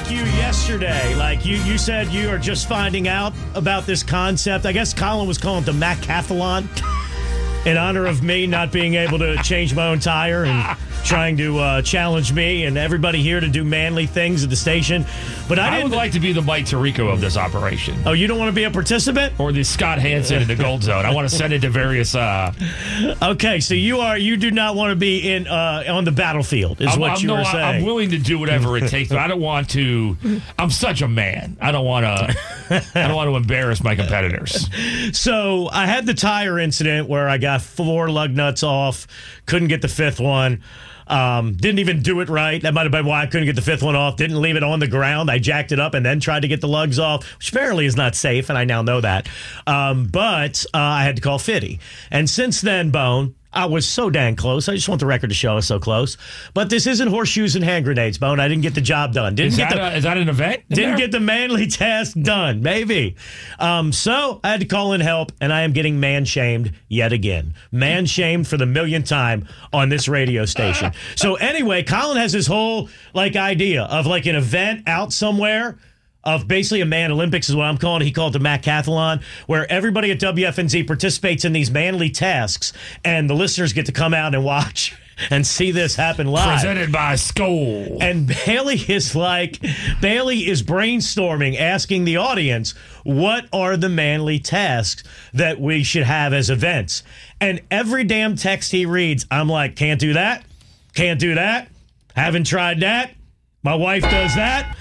like you yesterday. Like you said you are just finding out about this concept. I guess Colin was calling it the Macathlon in honor of me not being able to change my own tire and trying to challenge me and everybody here to do manly things at the station. But I would like to be the Mike Tirico of this operation. Oh, you don't want to be a participant? Or the Scott Hansen in the Gold Zone. I want to send it to various... Okay, so you do not want to be in on the battlefield, is what you were saying. I'm willing to do whatever it takes, but I don't want to... I'm such a man. I don't want to embarrass my competitors. So I had the tire incident where I got 4 lug nuts off, couldn't get the 5th one. Didn't even do it right. That might have been why I couldn't get the 5th one off. Didn't leave it on the ground. I jacked it up and then tried to get the lugs off, which apparently is not safe, and I now know that. But I had to call Fitty. And since then, Bone, I was so dang close. I just want the record to show us so close. But this isn't horseshoes and hand grenades, Bone. I didn't get the job done. Is that an event? Didn't get the manly task done. Maybe. So I had to call in help, and I am getting man-shamed yet again. Man-shamed for the millionth time on this radio station. So anyway, Colin has this whole idea of an event out somewhere of basically a man Olympics is what I'm calling it. He called it the Macathlon, where everybody at WFNZ participates in these manly tasks, and the listeners get to come out and watch and see this happen live. Presented by Skoll. And Bailey is brainstorming, asking the audience, what are the manly tasks that we should have as events? And every damn text he reads, I'm like, can't do that, haven't tried that. My wife does that.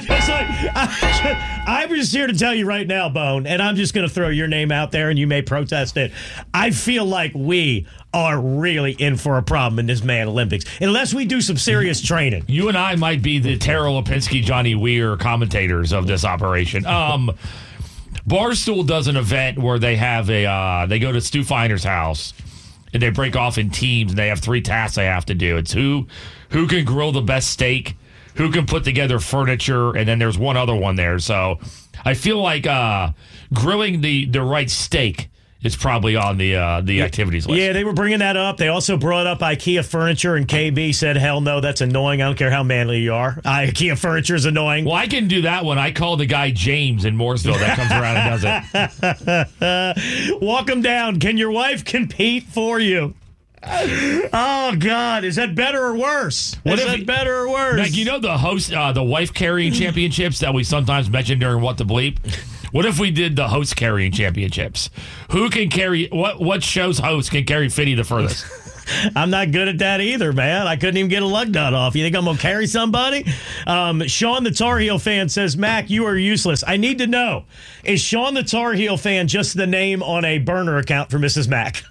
I'm just here to tell you right now, Bone, and I'm just going to throw your name out there, and you may protest it. I feel like we are really in for a problem in this Man Olympics, unless we do some serious training. You and I might be the Tara Lipinski, Johnny Weir commentators of this operation. Barstool does an event where they have they go to Stu Finer's house, and they break off in teams, and they have 3 tasks they have to do. It's who can grill the best steak, who can put together furniture, and then there's one other one there. So I feel like grilling the right steak is probably on the activities list. Yeah, they were bringing that up. They also brought up IKEA furniture, and KB said, hell no, that's annoying. I don't care how manly you are. IKEA furniture is annoying. Well, I can do that one. I call the guy James in Mooresville that comes around and does it. Walk him down. Can your wife compete for you? Oh, God. Is that better or worse? Mac, you know the host, the wife carrying championships that we sometimes mention during What the Bleep? What if we did the host carrying championships? Who can carry, what show's host can carry Fitty the furthest? I'm not good at that either, man. I couldn't even get a lug nut off. You think I'm going to carry somebody? Sean the Tar Heel fan says, Mac, you are useless. I need to know, is Sean the Tar Heel fan just the name on a burner account for Mrs. Mac?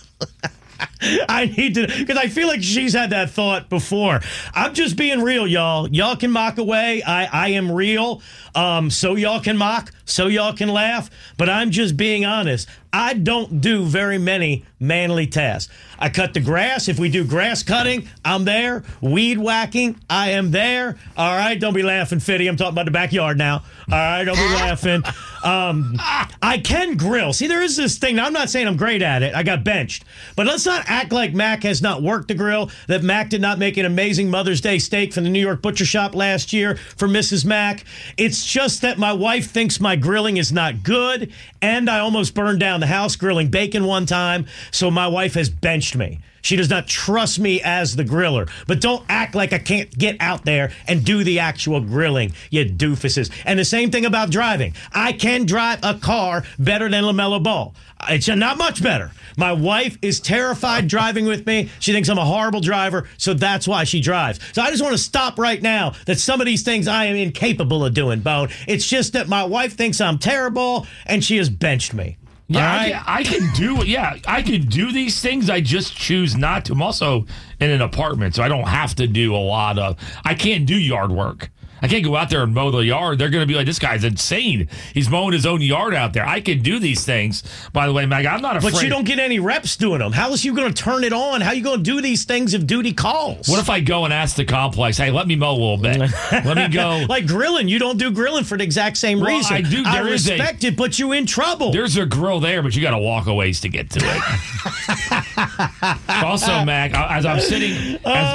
I need to, because I feel like she's had that thought before. I'm just being real, y'all. Y'all can mock away. I am real. So y'all can mock, so y'all can laugh. But I'm just being honest. I don't do very many manly tasks. I cut the grass. If we do grass cutting, I'm there. Weed whacking, I am there. All right, don't be laughing, Fitty. I'm talking about the backyard now. All right, don't be laughing. I can grill. See, there is this thing. Now, I'm not saying I'm great at it. I got benched. But let's not act like Mac has not worked the grill, that Mac did not make an amazing Mother's Day steak from the New York Butcher Shop last year for Mrs. Mac. It's just that my wife thinks my grilling is not good, and I almost burned down the house grilling bacon one time, so my wife has benched me. She does not trust me as the griller. But don't act like I can't get out there and do the actual grilling, you doofuses. And the same thing about driving. I can drive a car better than LaMelo Ball. It's not much better. My wife is terrified driving with me. She thinks I'm a horrible driver, so that's why she drives. So I just want to stop right now that some of these things I am incapable of doing, Bone. It's just that my wife thinks I'm terrible, and she has benched me. Yeah, right? I can do these things. I just choose not to. I'm also in an apartment, so I don't have to do a lot of... I can't do yard work. I can't go out there and mow the yard. They're going to be like, this guy's insane. He's mowing his own yard out there. I can do these things. By the way, Mag, I'm not afraid. But you don't get any reps doing them. How is you going to turn it on? How are you going to do these things if duty calls? What if I go and ask the complex, hey, let me mow a little bit. Let me go. Like grilling. You don't do grilling for the exact same reason. I do. I respect it, but you in trouble. There's a grill there, but you got to walk a ways to get to it. Also, Mag, as I'm sitting...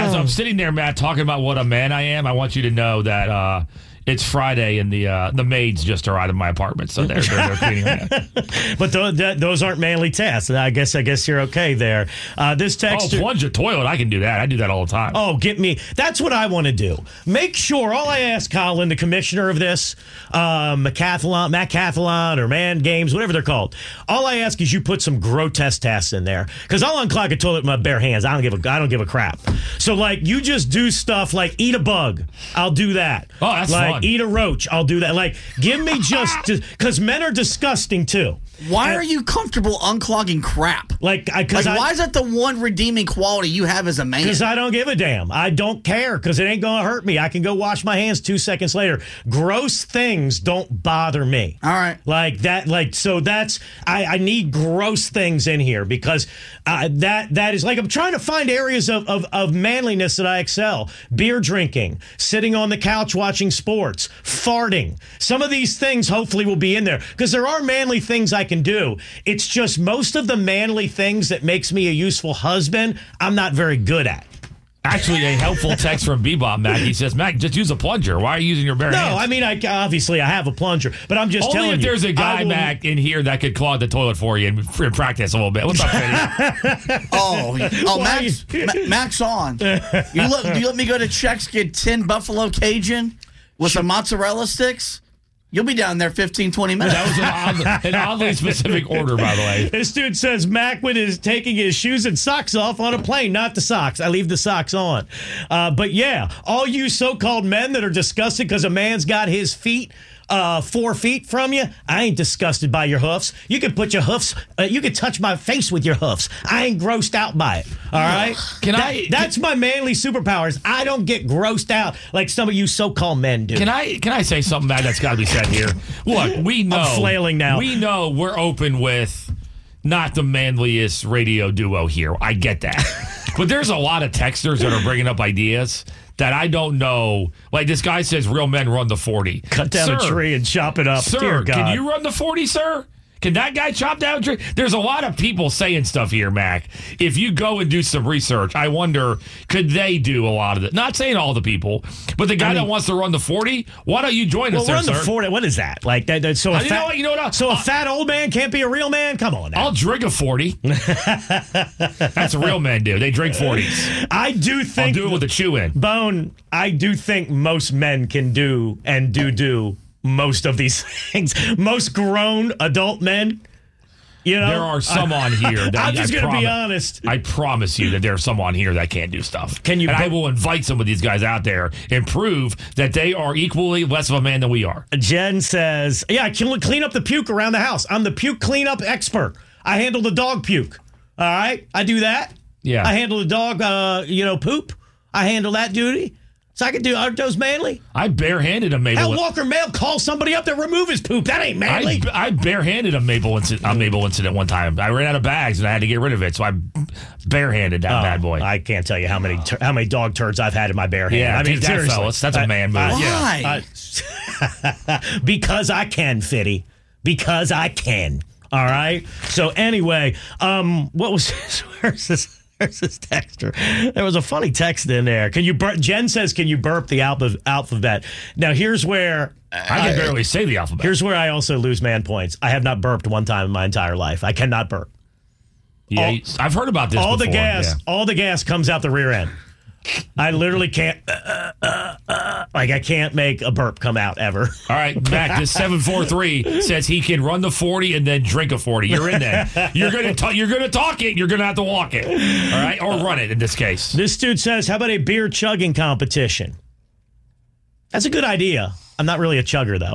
as I'm sitting there, Matt, talking about what a man I am, I want you to know that it's Friday and the maids just arrived at my apartment, so they're cleaning right now. But those aren't manly tasks. I guess you're okay there. This text. Plunge a toilet. I can do that. I do that all the time. Oh, get me. That's what I want to do. Make sure. All I ask Colin, the commissioner of this, Matt Cathalon or Man Games, whatever they're called. All I ask is you put some grotesque tasks in there, because I'll unclog a toilet with my bare hands. I don't give a crap. So like, you just do stuff like eat a bug. I'll do that. Oh, that's like, fun. Eat a roach. I'll do that. Like, give me because men are disgusting too. Why are you comfortable unclogging crap? Why is that the one redeeming quality you have as a man? Because I don't give a damn. I don't care, because it ain't going to hurt me. I can go wash my hands 2 seconds later. Gross things don't bother me. All right. I need gross things in here, because that is like, I'm trying to find areas of manliness that I excel. Beer drinking, sitting on the couch watching sports, farting. Some of these things hopefully will be in there, because there are manly things I can do. It's just most of the manly things that makes me a useful husband, I'm not very good at. Actually, a helpful text from Bebop Mac. He says, Mac, just use a plunger. Why are you using your bare hands? No, I mean, obviously I have a plunger, but I'm just telling you. Only if there's a guy, Mac, in here that could clog the toilet for you and practice a little bit. What's up, Fetty? Mac's on. You let me go to Chex, get 10 Buffalo Cajun with some mozzarella sticks? You'll be down there 15, 20 minutes. That was an oddly specific order, by the way. This dude says Macwin is taking his shoes and socks off on a plane, not the socks. I leave the socks on. But yeah, all you so-called men that are disgusted because a man's got his feet 4 feet from you, I ain't disgusted by your hoofs. You can put your hoofs, you can touch my face with your hoofs. I ain't grossed out by it. All right? That's my manly superpowers. I don't get grossed out like some of you so-called men do. Can I say something, Matt, that's got to be said here? Look, we know. I'm flailing now. We know we're open with not the manliest radio duo here. I get that. But there's a lot of texters that are bringing up ideas that I don't know. Like, this guy says real men run the 40. Cut down a tree and chop it up. Sir, Dear God. Can you run the 40, sir? Can that guy chop down a tree? There's a lot of people saying stuff here, Mac. If you go and do some research, I wonder, could they do a lot of it? Not saying all the people, but the guy that wants to run the 40, why don't you join us there, run sir? the 40. What is that? Like that? So a fat old man can't be a real man? Come on now. I'll drink a 40. That's what real men do. They drink 40s. I do think. I'll do it with a chew in. Bone, I do think most men can do and do most of these things. Most grown adult men, there are some on here that I'm just going to be honest. I promise you that there are some on here that can't do stuff. I will invite some of these guys out there and prove that they are equally less of a man than we are. Jen says, yeah, I can clean up the puke around the house. I'm the puke cleanup expert. I handle the dog puke. All right? I do that. Yeah. I handle the dog, poop. I handle that duty. So I can do, aren't those manly? I barehanded a Mabel. Hell, Walker Mail called somebody up to remove his poop. That ain't manly. I barehanded a Mabel incident one time. I ran out of bags and I had to get rid of it, so I barehanded that bad boy. I can't tell you how many dog turds I've had in my bare hand. Yeah, I mean, seriously, fellas, that's a man move. Why? Because I can, Fitty. Because I can. All right. So anyway, what was where's this? There's this texter. There was a funny text in there. Jen says, can you burp the alphabet? Now, here's where... I can barely say the alphabet. Here's where I also lose man points. I have not burped one time in my entire life. I cannot burp. Yeah, I've heard about this before. All the gas comes out the rear end. I literally can't... I can't make a burp come out ever. All right, Mac, this 743 says he can run the 40 and then drink a 40. You're in there. You're gonna talk it. You're gonna have to walk it. All right, or run it in this case. This dude says, "How about a beer chugging competition?" That's a good idea. I'm not really a chugger though.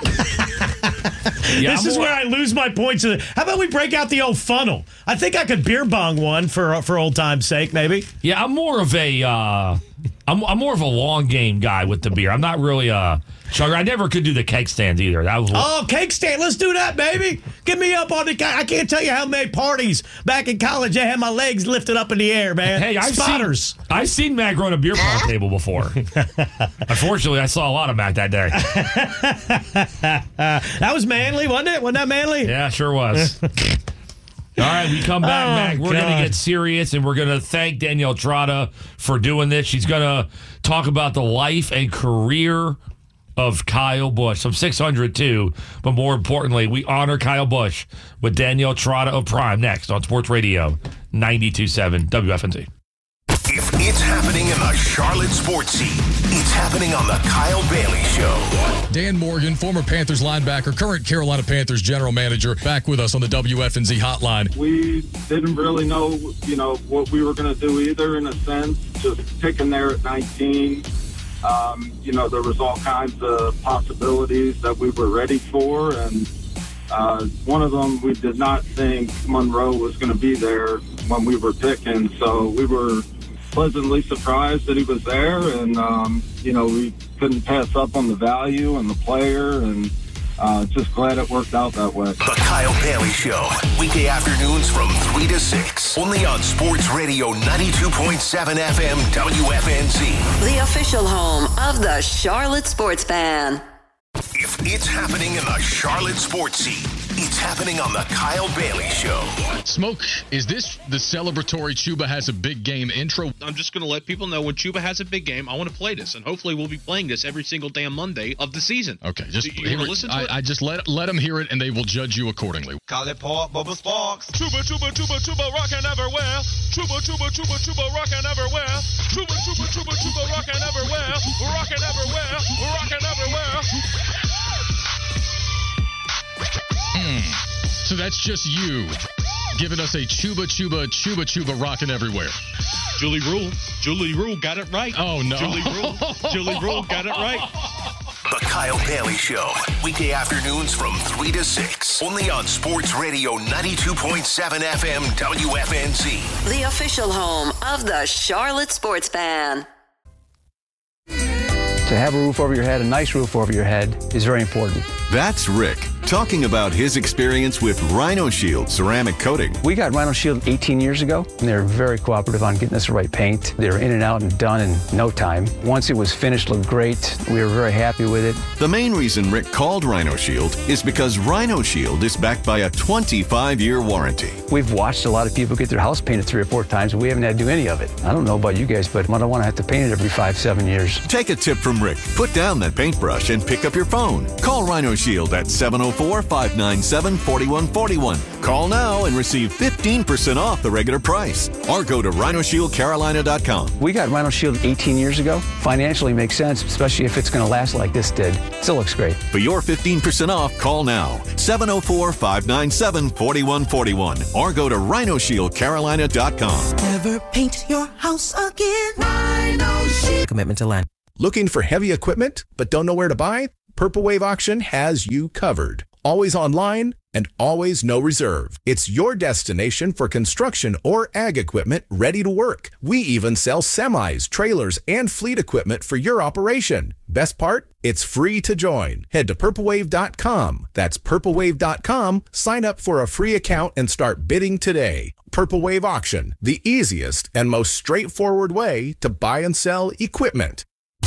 Yeah, this is where I lose my points. How about we break out the old funnel? I think I could beer bong one for old time's sake, maybe. Yeah, I'm more of a long game guy with the beer. I'm not really a chugger. I never could do the cake stands either. Cake stand. Let's do that, baby. Get me up on the. I can't tell you how many parties back in college I had my legs lifted up in the air, man. Hey, I've seen Mac run a beer pong table before. Unfortunately, I saw a lot of Mac that day. That was manly, wasn't it? Wasn't that manly? Yeah, sure was. All right, we come back, Mac. We're going to get serious, and we're going to thank Danielle Trotta for doing this. She's going to talk about the life and career of Kyle Busch. Some 600 too, but more importantly, we honor Kyle Busch with Danielle Trotta of Prime next on Sports Radio 92.7 WFNZ. If it's happening in the Charlotte sports scene, it's happening on the Kyle Bailey Show. Dan Morgan, former Panthers linebacker, current Carolina Panthers general manager, back with us on the WFNZ hotline. We didn't really know, what we were going to do either, in a sense. Just picking there at 19, there was all kinds of possibilities that we were ready for, and one of them, we did not think Monroe was going to be there when we were picking, so we were pleasantly surprised that he was there, and we couldn't pass up on the value and the player, and just glad it worked out that way. The Kyle Bailey Show, weekday afternoons from 3 to 6, only on Sports Radio 92.7 FM WFNZ. The official home of the Charlotte Sports Fan. If it's happening in the Charlotte sports scene, it's happening on the Kyle Bailey Show. Smoke, is this the celebratory Chuba Has a Big Game intro? I'm just going to let people know when Chuba has a big game, I want to play this, and hopefully we'll be playing this every single damn Monday of the season. Okay, just you want to listen to it? I just let them hear it, and they will judge you accordingly. Call it Port Bubba Sparks. Chuba, chuba, chuba, chuba, rockin' everywhere. Chuba, chuba, chuba, chuba, rockin' everywhere. Chuba, chuba, chuba, chuba, rockin' everywhere. Rockin' everywhere. Rockin' everywhere. So that's just you giving us a chuba, chuba, chuba, chuba rockin' everywhere. Julie Rule got it right. Oh, no. Julie Rule got it right. The Kyle Bailey Show, weekday afternoons from 3 to 6, only on Sports Radio 92.7 FM WFNZ. The official home of the Charlotte Sports Fan. To have a roof over your head, a nice roof over your head, is very important. That's Rick talking about his experience with Rhino Shield ceramic coating. We got Rhino Shield 18 years ago, and they were very cooperative on getting us the right paint. They were in and out and done in no time. Once it was finished, it looked great. We were very happy with it. The main reason Rick called Rhino Shield is because Rhino Shield is backed by a 25-year warranty. We've watched a lot of people get their house painted 3 or 4 times, and we haven't had to do any of it. I don't know about you guys, but I don't want to have to paint it every 5-7 years. Take a tip from Rick. Put down that paintbrush and pick up your phone. Call Rhino Shield at 704-597-4141. Call now and receive 15% off the regular price. Or go to RhinoShieldCarolina.com. We got Rhino Shield 18 years ago. Financially makes sense, especially if it's going to last like this did. Still looks great. For your 15% off, call now. 704-597-4141. Or go to RhinoShieldCarolina.com. Never paint your house again. Rhino Shield. Commitment to land. Looking for heavy equipment but don't know where to buy? Purple Wave Auction has you covered. Always online and always no reserve. It's your destination for construction or ag equipment ready to work. We even sell semis, trailers, and fleet equipment for your operation. Best part? It's free to join. Head to purplewave.com. That's purplewave.com. Sign up for a free account and start bidding today. Purple Wave Auction, the easiest and most straightforward way to buy and sell equipment.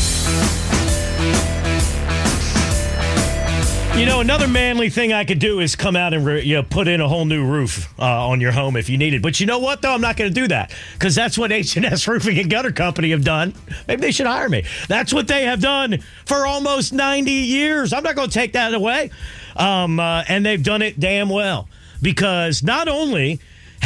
Another manly thing I could do is come out and put in a whole new roof on your home if you need it. But you know what, though? I'm not going to do that because that's what H&S Roofing and Gutter Company have done. Maybe they should hire me. That's what they have done for almost 90 years. I'm not going to take that away. And they've done it damn well because not only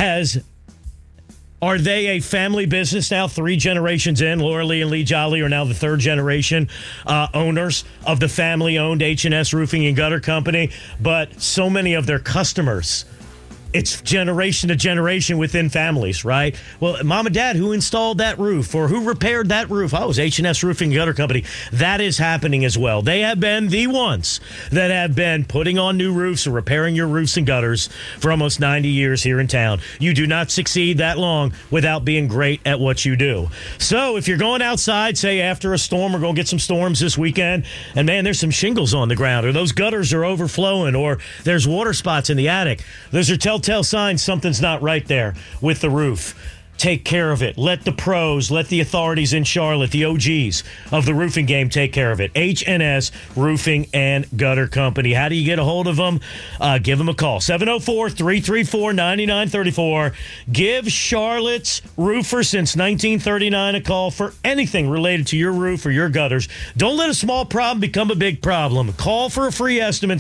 are they a family business now, 3 generations in? Laura Lee and Lee Jolly are now the 3rd generation owners of the family-owned H&S Roofing and Gutter Company. But so many of their customers, it's generation to generation within families, right? Well, mom and dad, who installed that roof or who repaired that roof? Oh, it was H&S Roofing and Gutter Company. That is happening as well. They have been the ones that have been putting on new roofs or repairing your roofs and gutters for almost 90 years here in town. You do not succeed that long without being great at what you do. So if you're going outside, say after a storm, we're going to get some storms this weekend, and man, there's some shingles on the ground, or those gutters are overflowing, or there's water spots in the attic. Those are telltale signs something's not right there with the roof. take care of it. Let the pros, let the authorities in Charlotte, the OGs of the roofing game, take care of it. HNS Roofing and Gutter Company. How do you get a hold of them? Give them a call. 704-334-9934. Give Charlotte's roofer since 1939 a call for anything related to your roof or your gutters. Don't let a small problem become a big problem. Call for a free estimate.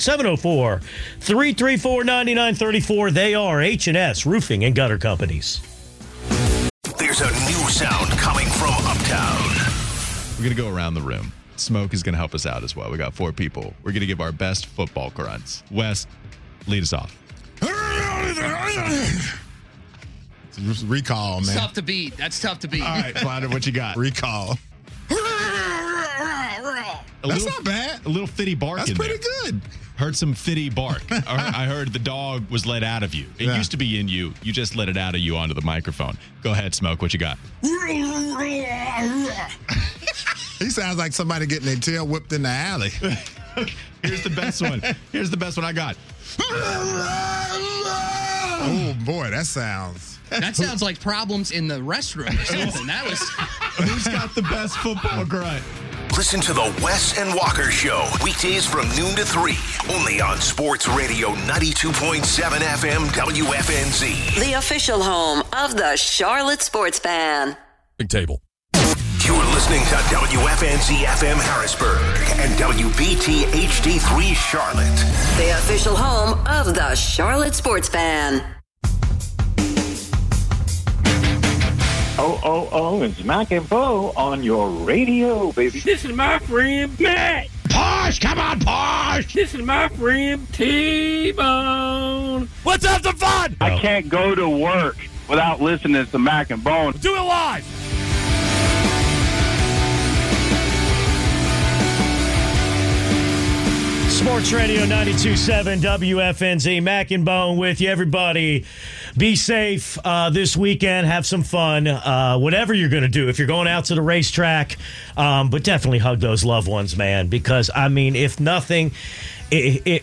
704-334-9934. They are HNS Roofing and Gutter Companies. There's a new sound coming from Uptown. We're going to go around the room. Smoke is going to help us out as well. We got 4 people. We're going to give our best football grunts. Wes, lead us off. Recall, man. Tough to beat. That's tough to beat. All right, Flounder, what you got? Recall. That's not bad. A little fitty bark. That's pretty good. Heard some fitty bark. I heard the dog was let out of you. It used to be in you. You just let it out of you onto the microphone. Go ahead, Smoke. What you got? He sounds like somebody getting their tail whipped in the alley. Here's the best one. Here's the best one I got. Oh, boy, that sounds like problems in the restroom or something. That was... Who's got the best football grunt? Listen to the Wes and Walker Show, weekdays from noon to 3, only on Sports Radio 92.7 FM WFNZ. The official home of the Charlotte Sports Fan. Big table. You're listening to WFNZ FM Harrisburg and WBT HD3 Charlotte. The official home of the Charlotte Sports Fan. Oh, it's Mac and Bo on your radio, baby. This is my friend Mac. Posh, come on, Posh. This is my friend T-Bone. Let's have some fun. I can't go to work without listening to Mac and Bone. Do it live. Sports Radio 92.7 WFNZ. Mac and Bone with you, everybody. Be safe this weekend. Have some fun. Whatever you're going to do. If you're going out to the racetrack, but definitely hug those loved ones, man. Because, I mean, if nothing, this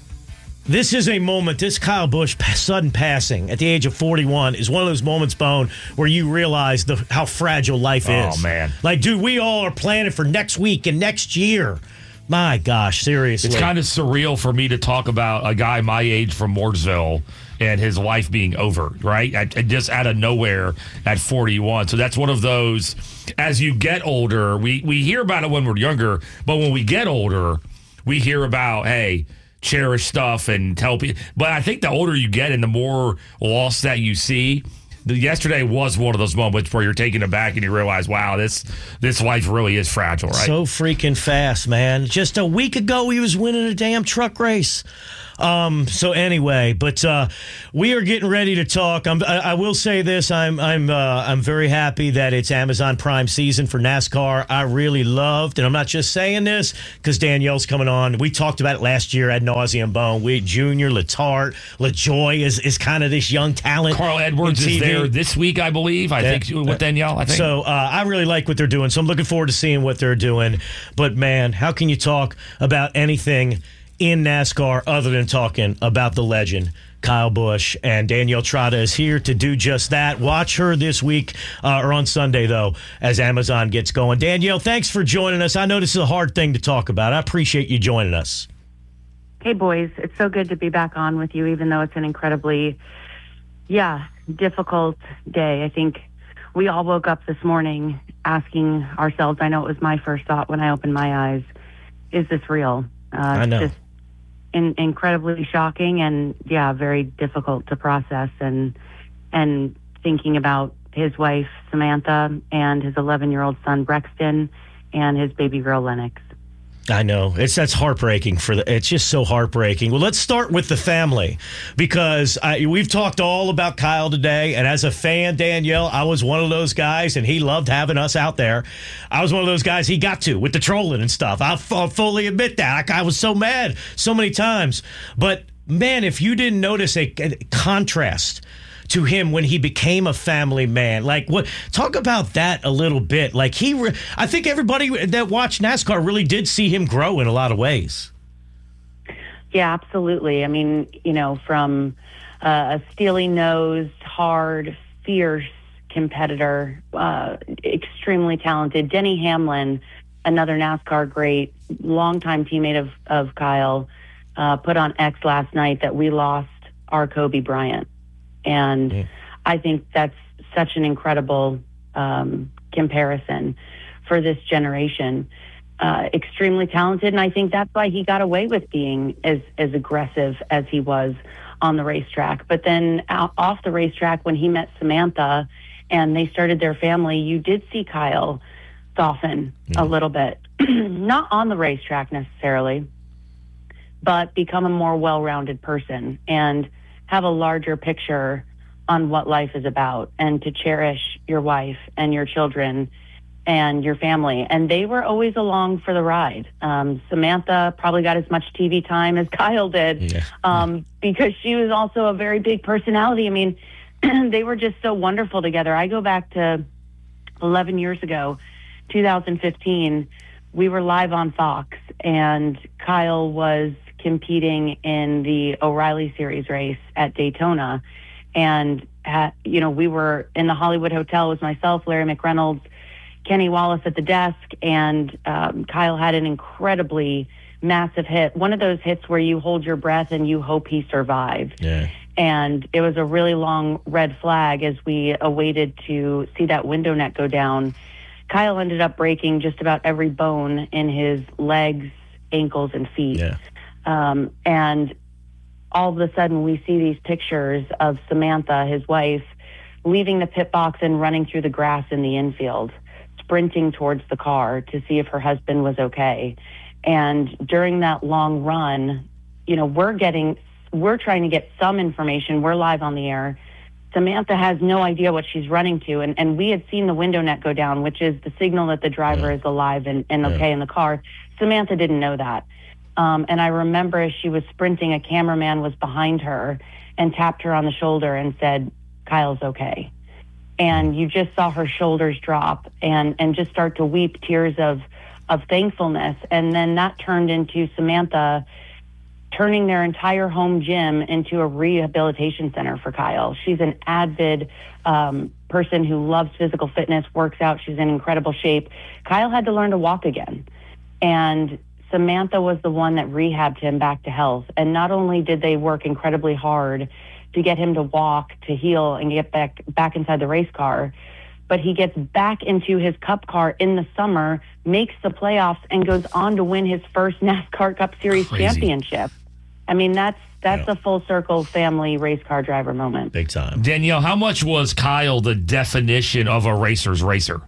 is a moment, this Kyle Busch sudden passing at the age of 41 is one of those moments, Bone, where you realize how fragile life is. Oh, man. Like, dude, we all are planning for next week and next year. My gosh, seriously. It's kind of surreal for me to talk about a guy my age from Mooresville and his life being over, right? Just out of nowhere at 41. So that's one of those, as you get older, we hear about it when we're younger, but when we get older, we hear about, hey, cherish stuff and tell people. But I think the older you get and the more loss that you see, yesterday was one of those moments where you're taken aback and you realize, wow, this life really is fragile, right? So freaking fast, man. Just a week ago, he was winning a damn truck race. So anyway, but we are getting ready to talk. I will say this: I'm very happy that it's Amazon Prime season for NASCAR. I really loved, and I'm not just saying this because Danielle's coming on. We talked about it last year ad nauseum. Bone. We Junior Letarte, LaJoy is kind of this young talent. Carl Edwards is there this week, I believe. I think with Danielle. I think so. I really like what they're doing. So I'm looking forward to seeing what they're doing. But man, how can you talk about anything in NASCAR other than talking about the legend Kyle Busch? And Danielle Trotta is here to do just that. Watch her this week or on Sunday, though, as Amazon gets going. Danielle, thanks for joining us. I know this is a hard thing to talk about. I appreciate you joining us. Hey, boys. It's so good to be back on with you, even though it's an incredibly, difficult day. I think we all woke up this morning asking ourselves, I know it was my first thought when I opened my eyes, is this real? I know. Just incredibly shocking and very difficult to process, and thinking about his wife Samantha and his 11-year-old son Brexton and his baby girl Lennox. I know. That's heartbreaking. It's just so heartbreaking. Well, let's start with the family because we've talked all about Kyle today. And as a fan, Danielle, I was one of those guys, and he loved having us out there. I was one of those guys he got to with the trolling and stuff. I'll fully admit that. I was so mad so many times. But, man, if you didn't notice a contrast to him when he became a family man. Like, what? Talk about that a little bit. Like, I think everybody that watched NASCAR really did see him grow in a lot of ways. Yeah, absolutely. I mean, from a steely-nosed, hard, fierce competitor, extremely talented. Denny Hamlin, another NASCAR great, longtime teammate of Kyle, put on X last night that we lost our Kobe Bryant. And I think that's such an incredible comparison for this generation. Extremely talented, and I think that's why he got away with being as aggressive as he was on the racetrack. But then off the racetrack, when he met Samantha and they started their family, you did see Kyle soften a little bit. Not on the racetrack necessarily, but become a more well-rounded person and have a larger picture on what life is about, and to cherish your wife and your children and your family. And they were always along for the ride. Samantha probably got as much TV time as Kyle did, because she was also a very big personality. I mean, they were just so wonderful together. I go back to 11 years ago, 2015, we were live on Fox, and Kyle was competing in the O'Reilly Series race at Daytona. And, we were in the Hollywood Hotel. It was myself, Larry McReynolds, Kenny Wallace at the desk, and Kyle had an incredibly massive hit. One of those hits where you hold your breath and you hope he survived. Yeah. And it was a really long red flag as we awaited to see that window net go down. Kyle ended up breaking just about every bone in his legs, ankles, and feet. Yeah. And all of a sudden we see these pictures of Samantha, his wife, leaving the pit box and running through the grass in the infield, sprinting towards the car to see if her husband was okay. And during that long run, we're trying to get some information. We're live on the air. Samantha has no idea what she's running to. And we had seen the window net go down, which is the signal that the driver is alive and okay in the car. Samantha didn't know that. And I remember as she was sprinting, a cameraman was behind her and tapped her on the shoulder and said, "Kyle's okay." And you just saw her shoulders drop and just start to weep tears of thankfulness. And then that turned into Samantha turning their entire home gym into a rehabilitation center for Kyle. She's an avid person who loves physical fitness, works out. She's in incredible shape. Kyle had to learn to walk again. And Samantha was the one that rehabbed him back to health. And not only did they work incredibly hard to get him to walk, to heal, and get back inside the race car, but he gets back into his Cup car in the summer, makes the playoffs, and goes on to win his first NASCAR Cup Series championship. I mean, that's a full circle family race car driver moment. Big time. Danielle, how much was Kyle the definition of a racer's racer?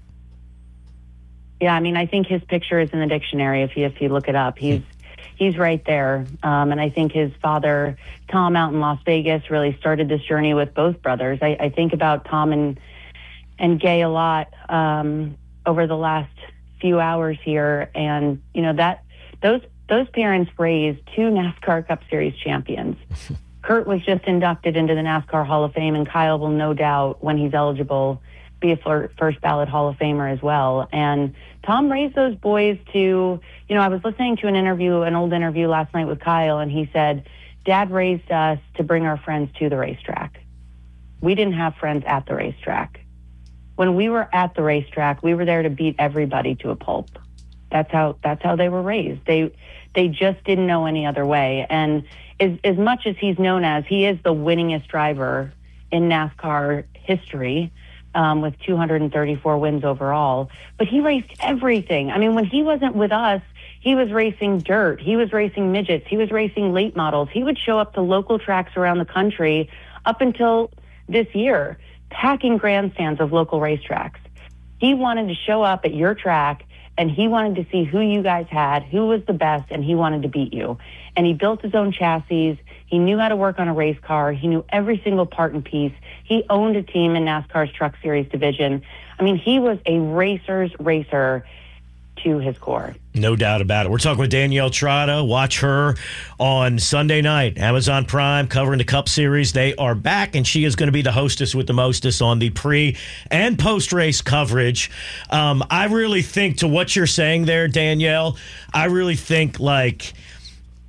Yeah, I mean, I think his picture is in the dictionary if you look it up. He's right there. And I think his father, Tom, out in Las Vegas, really started this journey with both brothers. I think about Tom and Gay a lot over the last few hours here. And, that those parents raised two NASCAR Cup Series champions. Kurt was just inducted into the NASCAR Hall of Fame, and Kyle will no doubt, when he's eligible, be a first ballot Hall of Famer as well. And Tom raised those boys to, I was listening to an old interview last night with Kyle, and he said, Dad raised us to bring our friends to the racetrack. We didn't have friends at the racetrack. When we were at the racetrack, we were there to beat everybody to a pulp. That's how they were raised. They just didn't know any other way. And as much as he's known as, he is the winningest driver in NASCAR history, with 234 wins overall. But he raced everything. I mean, when he wasn't with us, he was racing dirt. He was racing midgets. He was racing late models. He would show up to local tracks around the country up until this year, packing grandstands of local racetracks. He wanted to show up at your track, and he wanted to see who you guys had, who was the best, and he wanted to beat you. And he built his own chassis. He knew how to work on a race car. He knew every single part and piece. He owned a team in NASCAR's Truck Series division. I mean, he was a racer's racer to his core. No doubt about it. We're talking with Danielle Trotta. Watch her on Sunday night, Amazon Prime, covering the Cup Series. They are back, and she is going to be the hostess with the mostest on the pre- and post-race coverage. I really think, to what you're saying there, Danielle, I really think,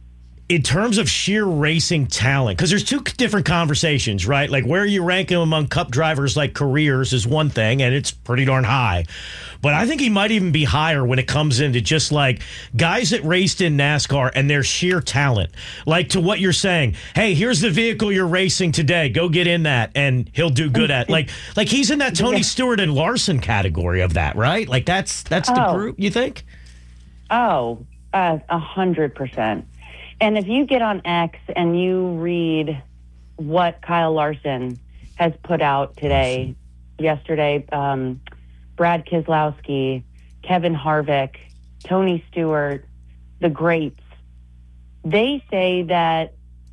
in terms of sheer racing talent, because there's two different conversations, right? Like where you rank him among Cup drivers like careers is one thing, and it's pretty darn high. But I think he might even be higher when it comes into just like guys that raced in NASCAR and their sheer talent. Like to what you're saying, hey, here's the vehicle you're racing today. Go get in that, and he'll do good at. Like he's in that Tony Stewart and Larson category of that, right? Like that's the group, you think? 100%. And if you get on X and you read what Kyle Larson has put out yesterday, Brad Keselowski, Kevin Harvick, Tony Stewart, the greats, they say that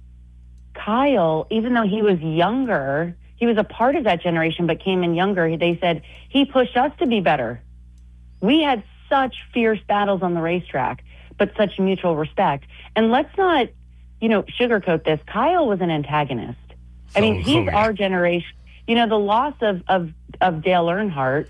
Kyle, even though he was younger, he was a part of that generation but came in younger, they said he pushed us to be better. We had such fierce battles on the racetrack, but such mutual respect. And let's not, sugarcoat this. Kyle was an antagonist. I mean, he's our generation. The loss of Dale Earnhardt,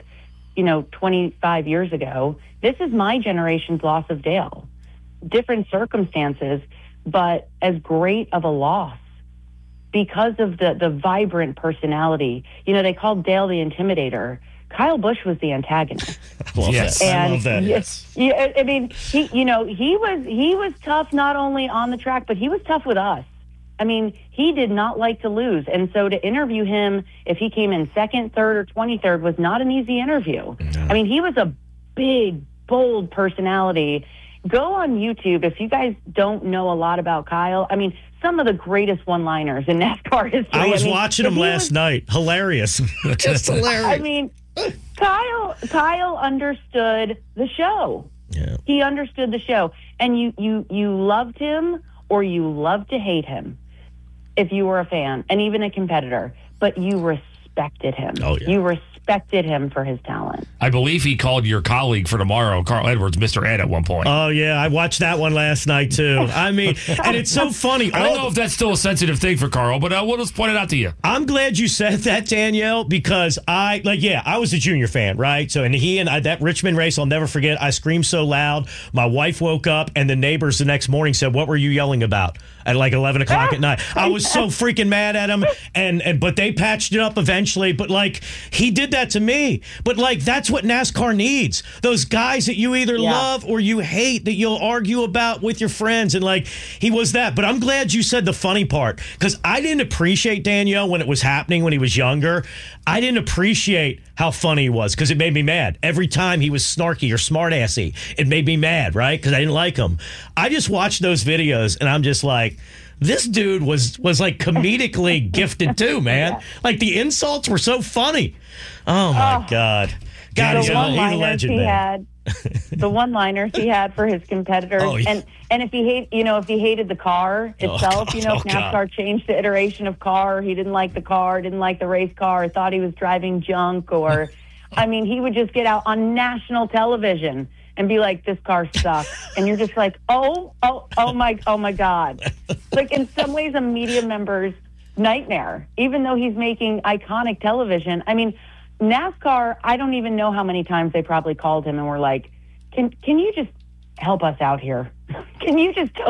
25 years ago, this is my generation's loss of Dale. Different circumstances, but as great of a loss because of the vibrant personality. They called Dale the Intimidator. Kyle Busch was the antagonist. Yes, I love that. Yeah, I mean, he was tough not only on the track, but he was tough with us. I mean, he did not like to lose, and so to interview him, if he came in second, third, or 23rd, was not an easy interview. No. I mean, he was a big, bold personality. Go on YouTube if you guys don't know a lot about Kyle. I mean, some of the greatest one-liners in NASCAR history. I was watching him last night. Hilarious. Just hilarious. I mean, Kyle understood the show. Yeah. He understood the show. And you loved him or you loved to hate him if you were a fan and even a competitor. But you respected him. Oh, yeah. You respected him for his talent. I believe he called your colleague for tomorrow, Carl Edwards, Mr. Ed, at one point. Oh, yeah. I watched that one last night, too. I mean, and it's so funny. I don't know if that's still a sensitive thing for Carl, but I will just point it out to you. I'm glad you said that, Danielle, because I was a junior fan, right? So, and that Richmond race, I'll never forget. I screamed so loud. My wife woke up, and the neighbors the next morning said, "What were you yelling about?" At like 11 o'clock at night. I was so freaking mad at him, but they patched it up eventually. But like, he did that to me. But like, that's what NASCAR needs. Those guys that you either love or you hate that you'll argue about with your friends. And like, he was that. But I'm glad you said the funny part, because I didn't appreciate Danielle when it was happening when he was younger. I didn't appreciate how funny he was because it made me mad. Every time he was snarky or smart-assy, it made me mad, right? Because I didn't like him. I just watched those videos and I'm just like, this dude was like comedically gifted too, man. Yeah. Like the insults were so funny. Oh my God. God, he's a legend, man. The one-liners he had for his competitors, and if he hated the car itself, if NASCAR changed the iteration of car, he didn't like the car, didn't like the race car, thought he was driving junk, or, I mean, he would just get out on national television and be like, "This car sucks," and you're just like, oh my God, like in some ways a media member's nightmare, even though he's making iconic television. I mean, NASCAR, I don't even know how many times they probably called him and were like, can you just help us out here? Can you just